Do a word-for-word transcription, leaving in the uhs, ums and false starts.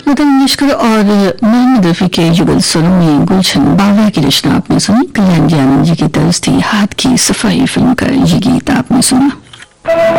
लता मंगेशकर और मोहम्मद रफी के युगल स्वरों में गुलशन बावला की रचना आपने सुनी। कल्याण जी आनंद जी की तर्ज थी हाथ की सफाई फिल्म का ये गीत आपने सुना।